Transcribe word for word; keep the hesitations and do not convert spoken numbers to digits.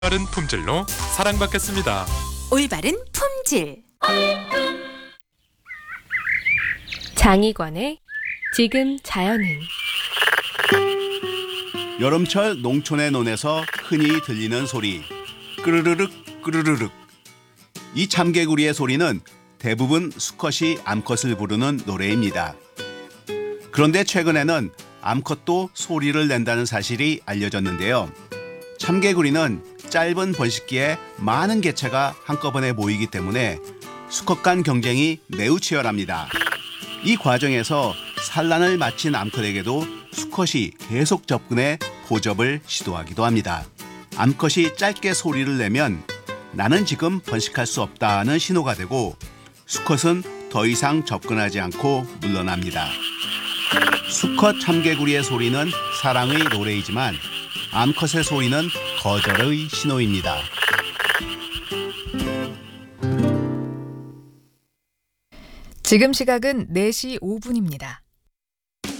올바른 품질로 사랑받겠습니다. 올바른 품질. 장희관의 지금 자연은. 여름철 농촌의 논에서 흔히 들리는 소리, 끄르르륵 끄르르륵. 이 참개구리의 소리는 대부분 수컷이 암컷을 부르는 노래입니다. 그런데 최근에는 암컷도 소리를 낸다는 사실이 알려졌는데요. 참개구리는 짧은 번식기에 많은 개체가 한꺼번에 모이기 때문에 수컷 간 경쟁이 매우 치열합니다. 이 과정에서 산란을 마친 암컷에게도 수컷이 계속 접근해 포접을 시도하기도 합니다. 암컷이 짧게 소리를 내면 나는 지금 번식할 수 없다는 신호가 되고 수컷은 더 이상 접근하지 않고 물러납니다. 수컷 참개구리의 소리는 사랑의 노래이지만 암컷의 소리는 거절의 신호입니다. 지금 시각은 네 시 오 분입니다.